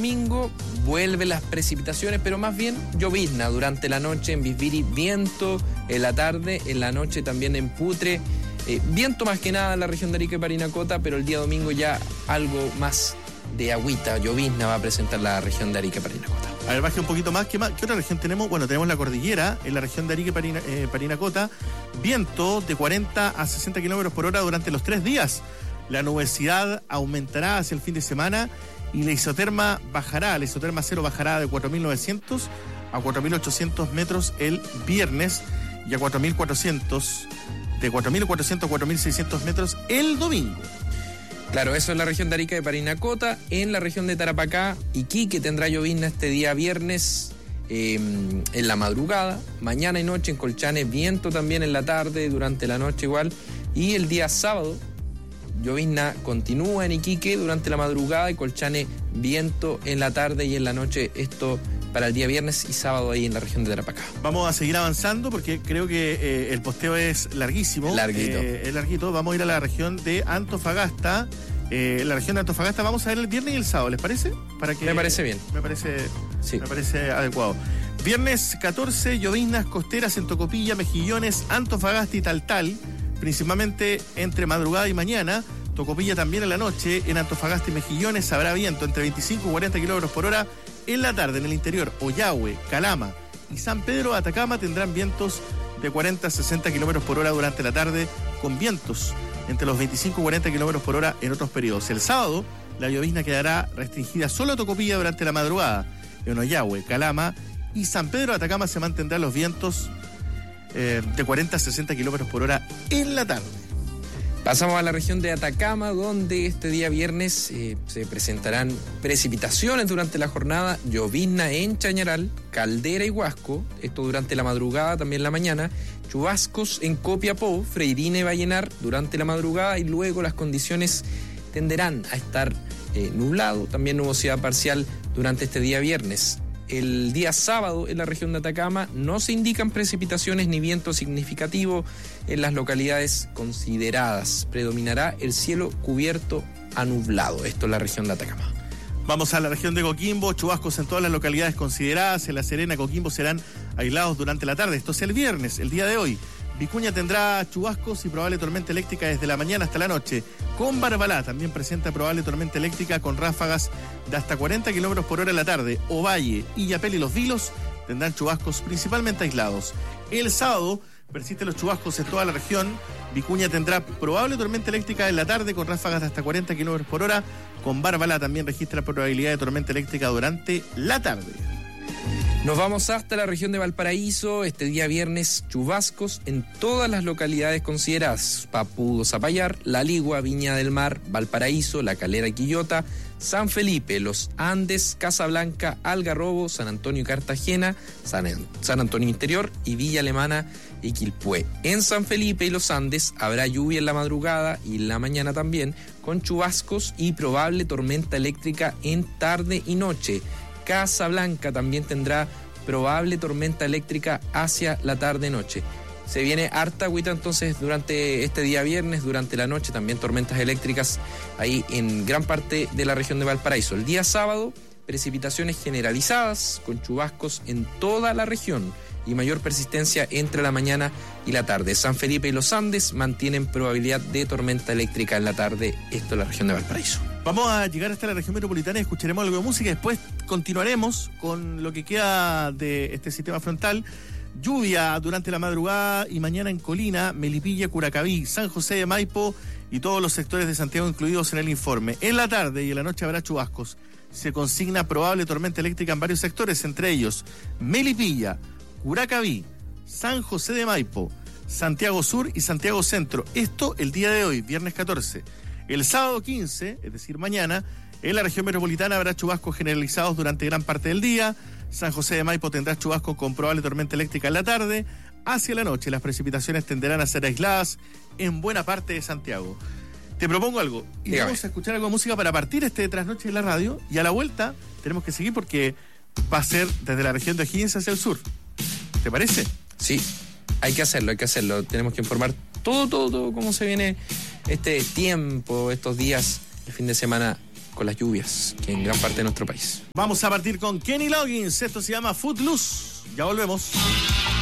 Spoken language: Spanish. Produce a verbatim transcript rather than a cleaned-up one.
domingo vuelven las precipitaciones, pero más bien llovizna durante la noche en Bisbiri, viento en la tarde, en la noche también en Putre, eh, viento más que nada en la región de Arica y Parinacota, pero el día domingo ya algo más de agüita, llovizna va a presentar la región de Arica y Parinacota. A ver, baje un poquito más. ¿Qué, más? ¿Qué otra región tenemos? Bueno, tenemos la cordillera en la región de Arica y Parina, eh, Parinacota. Viento de cuarenta a sesenta kilómetros por hora durante los tres días. La nubosidad aumentará hacia el fin de semana y la isoterma bajará. La isoterma cero bajará de cuatro mil novecientos a cuatro mil ochocientos metros el viernes y a cuatro mil cuatrocientos, de cuatro mil cuatrocientos a cuatro mil seiscientos metros el domingo. Claro, eso es la región de Arica y Parinacota. En la región de Tarapacá, Iquique tendrá llovizna este día viernes eh, en la madrugada, mañana y noche en Colchane, viento también en la tarde, durante la noche igual, y el día sábado llovizna continúa en Iquique durante la madrugada y Colchane, viento en la tarde y en la noche, esto para el día viernes y sábado ahí en la región de Tarapacá. Vamos a seguir avanzando porque creo que eh, el posteo es larguísimo. Larguito. Eh, es larguito. Vamos a ir a la región de Antofagasta. Eh, la región de Antofagasta vamos a ver el viernes y el sábado, ¿les parece? Para que, me parece bien. Me parece, sí. me parece adecuado. Viernes catorce, lloviznas costeras en Tocopilla, Mejillones, Antofagasta y Taltal, principalmente entre madrugada y mañana. Tocopilla también en la noche, en Antofagasta y Mejillones habrá viento entre veinticinco y cuarenta kilómetros por hora. En la tarde, en el interior, Ollagüe, Calama y San Pedro de Atacama tendrán vientos de cuarenta a sesenta kilómetros por hora durante la tarde, con vientos entre los veinticinco y cuarenta kilómetros por hora en otros periodos. El sábado, la llovizna quedará restringida solo a Tocopilla durante la madrugada. En Ollagüe, Calama y San Pedro de Atacama se mantendrán los vientos eh, de cuarenta a sesenta kilómetros por hora en la tarde. Pasamos a la región de Atacama, donde este día viernes eh, se presentarán precipitaciones durante la jornada, llovizna en Chañaral, Caldera y Huasco, esto durante la madrugada, también la mañana, chubascos en Copiapó, Freirina y Vallenar durante la madrugada y luego las condiciones tenderán a estar eh, nublado, también nubosidad parcial durante este día viernes. El día sábado en la región de Atacama no se indican precipitaciones ni viento significativo en las localidades consideradas. Predominará el cielo cubierto a nublado. Esto es la región de Atacama. Vamos a la región de Coquimbo, chubascos en todas las localidades consideradas. En La Serena, Coquimbo serán aislados durante la tarde. Esto es el viernes, el día de hoy. Vicuña tendrá chubascos y probable tormenta eléctrica desde la mañana hasta la noche. Con Barbalá también presenta probable tormenta eléctrica con ráfagas de hasta cuarenta kilómetros por hora en la tarde. Ovalle, Illapel y Los Vilos tendrán chubascos principalmente aislados. El sábado persisten los chubascos en toda la región. Vicuña tendrá probable tormenta eléctrica en la tarde con ráfagas de hasta cuarenta kilómetros por hora. Con Barbalá también registra probabilidad de tormenta eléctrica durante la tarde. Nos vamos hasta la región de Valparaíso. Este día viernes, chubascos en todas las localidades consideradas: Papudo, Zapallar, La Ligua, Viña del Mar, Valparaíso, La Calera, Quillota, San Felipe, Los Andes, Casablanca, Algarrobo, San Antonio y Cartagena, San, San Antonio Interior y Villa Alemana y Quilpué. En San Felipe y Los Andes habrá lluvia en la madrugada y en la mañana también, con chubascos y probable tormenta eléctrica en tarde y noche. Casablanca también tendrá probable tormenta eléctrica hacia la tarde-noche. Se viene harta agüita entonces durante este día viernes, durante la noche, también tormentas eléctricas ahí en gran parte de la región de Valparaíso. El día sábado, precipitaciones generalizadas con chubascos en toda la región y mayor persistencia entre la mañana y la tarde. San Felipe y Los Andes mantienen probabilidad de tormenta eléctrica en la tarde, esto es la región de Valparaíso. Vamos a llegar hasta la región metropolitana y escucharemos algo de música. Después continuaremos con lo que queda de este sistema frontal. Lluvia durante la madrugada y mañana en Colina, Melipilla, Curacaví, San José de Maipo y todos los sectores de Santiago incluidos en el informe. En la tarde y en la noche habrá chubascos. Se consigna probable tormenta eléctrica en varios sectores, entre ellos Melipilla, Curacaví, San José de Maipo, Santiago Sur y Santiago Centro. Esto el día de hoy, viernes catorce. El sábado quince, es decir, mañana, en la región metropolitana habrá chubascos generalizados durante gran parte del día. San José de Maipo tendrá chubascos con probable tormenta eléctrica en la tarde. Hacia la noche, las precipitaciones tenderán a ser aisladas en buena parte de Santiago. Te propongo algo. Y Dígame. Vamos a escuchar algo de música para partir este trasnoche en la radio. Y a la vuelta tenemos que seguir porque va a ser desde la región de O'Higgins hacia el sur. ¿Te parece? Sí, hay que hacerlo, hay que hacerlo. Tenemos que informar todo, todo, todo cómo se viene este tiempo, estos días, el fin de semana con las lluvias que en gran parte de nuestro país. Vamos a partir con Kenny Loggins. Esto se llama Footloose. Ya volvemos.